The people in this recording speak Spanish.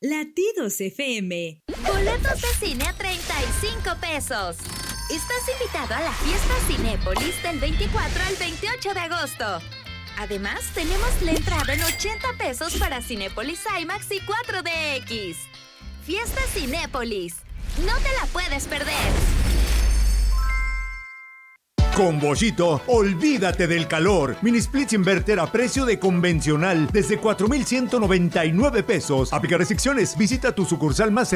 Latidos FM. Boletos de cine a 35 pesos. Estás invitado a la fiesta Cinépolis del 24 al 28 de agosto. Además, tenemos la entrada en 80 pesos para Cinépolis IMAX y 4DX. Fiesta Cinépolis. No te la puedes perder. Con Bollito, olvídate del calor. Mini splits inverter a precio de convencional desde 4,199 pesos. Aplica restricciones. Visita tu sucursal más cercana.